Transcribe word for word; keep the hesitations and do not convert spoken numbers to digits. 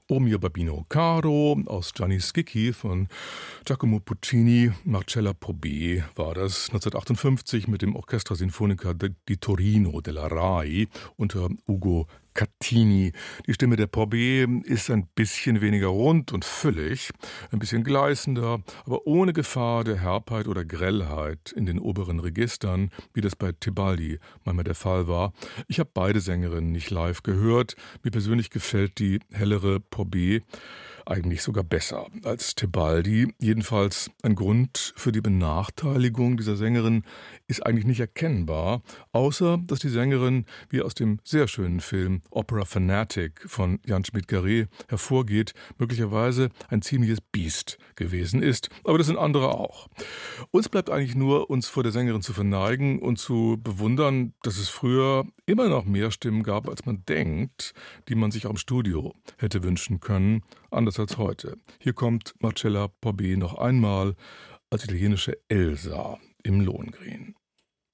O mio Babino Caro aus Gianni Schicchi von Giacomo Puccini, Marcella Pobé war das neunzehnhundertachtundfünfzig mit dem Orchestra Sinfonica di Torino della Rai unter Ugo Catini. Die Stimme der Pobé ist ein bisschen weniger rund und füllig, ein bisschen gleißender, aber ohne Gefahr der Herbheit oder Grellheit in den oberen Registern, wie das bei Tebaldi manchmal der Fall war. Ich habe beide Sängerinnen nicht live gehört. Mir persönlich gefällt die hellere Pobé eigentlich sogar besser als Tebaldi. Jedenfalls ein Grund für die Benachteiligung dieser Sängerin ist eigentlich nicht erkennbar, außer dass die Sängerin, wie aus dem sehr schönen Film Opera Fanatic von Jan Schmid-Garay hervorgeht, möglicherweise ein ziemliches Biest gewesen ist. Aber das sind andere auch. Uns bleibt eigentlich nur, uns vor der Sängerin zu verneigen und zu bewundern, dass es früher immer noch mehr Stimmen gab, als man denkt, die man sich auch im Studio hätte wünschen können, anders als heute. Hier kommt Marcella Pobé noch einmal als italienische Elsa im Lohengrin.